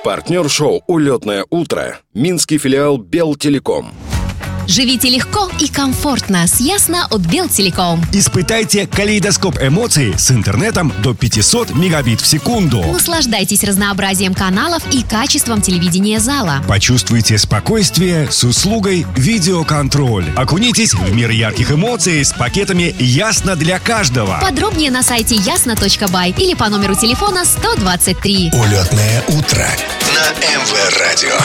Партнер шоу «Улетное утро» – Минский филиал Белтелеком. Живите легко и комфортно с Ясно от Белтелеком. Испытайте калейдоскоп эмоций с интернетом до 500 мегабит в секунду. Наслаждайтесь разнообразием каналов и качеством телевидения зала. Почувствуйте спокойствие с услугой видеоконтроль. Окунитесь в мир ярких эмоций с пакетами «Ясно для каждого». Подробнее на сайте ясно.бай или по номеру телефона 123. Улетное утро на МВ-радио.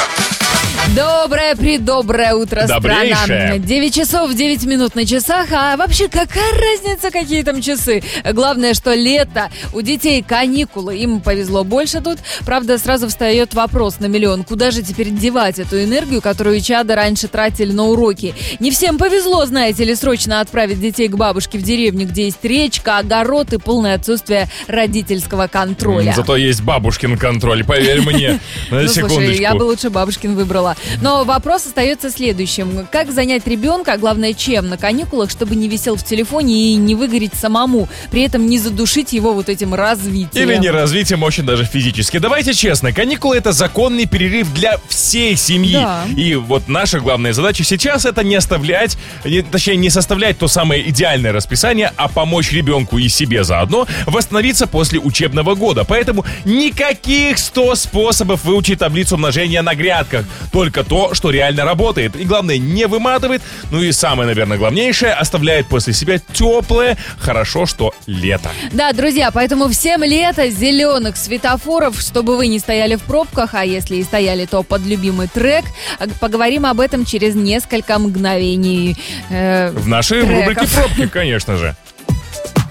Доброе утро, Добрейшее. страна. 9 часов 9 минут на часах. А вообще, какая разница, какие там часы? Главное, что лето, у детей каникулы, им повезло больше тут. Правда, сразу встает вопрос на миллион: куда же теперь девать эту энергию, которую чада раньше тратили на уроки? Не всем повезло, знаете ли, срочно отправить детей к бабушке в деревню, где есть речка, огород и полное отсутствие родительского контроля. Зато есть бабушкин контроль, поверь мне. На секундочку. Слушай, я бы лучше бабушкин выбрала. Но вопрос остается следующим. Как занять ребенка, а главное, чем на каникулах, чтобы не висел в телефоне и не выгореть самому, при этом не задушить его вот этим развитием? Или не развитием, очень даже физически. Давайте честно, каникулы — это законный перерыв для всей семьи. Да. И вот наша главная задача сейчас — это не составлять то самое идеальное расписание, а помочь ребенку и себе заодно восстановиться после учебного года. Поэтому никаких 100 способов выучить таблицу умножения на грядках. Только то, что реально работает. И главное, не выматывает. Ну и самое, наверное, главнейшее, оставляет после себя теплое, хорошо, что лето. Да, друзья, поэтому всем лето, зеленых светофоров, чтобы вы не стояли в пробках, а если и стояли, то под любимый трек. Поговорим об этом через несколько мгновений. В нашей треков. рубрике «Пробки», конечно же.